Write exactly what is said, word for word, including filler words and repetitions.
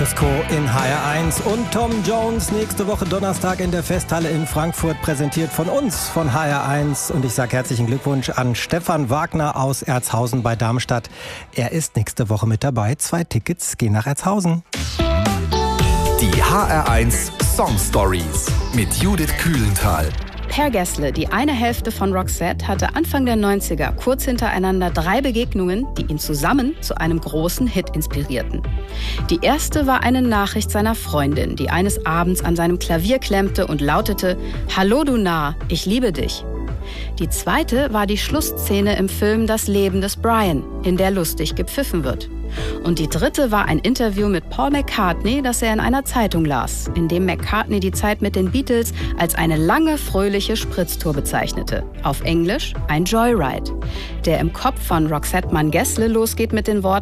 Status Quo in H R eins und Tom Jones nächste Woche Donnerstag in der Festhalle in Frankfurt, präsentiert von uns, von H R eins. Und ich sage herzlichen Glückwunsch an Stefan Wagner aus Erzhausen bei Darmstadt. Er ist nächste Woche mit dabei. Zwei Tickets gehen nach Erzhausen. Die H R eins Song Stories mit Judith Kühlenthal. Per Gessle, die eine Hälfte von Roxette, hatte Anfang der neunziger kurz hintereinander drei Begegnungen, die ihn zusammen zu einem großen Hit inspirierten. Die erste war eine Nachricht seiner Freundin, die eines Abends an seinem Klavier klemmte und lautete: „Hallo du Narr, ich liebe dich." Die zweite war die Schlussszene im Film Das Leben des Brian, in der lustig gepfiffen wird. Und die dritte war ein Interview mit Paul McCartney, das er in einer Zeitung las, in dem McCartney die Zeit mit den Beatles als eine lange, fröhliche Spritztour bezeichnete. Auf Englisch ein Joyride, der im Kopf von Roxette Mann Gessle losgeht mit den Worten: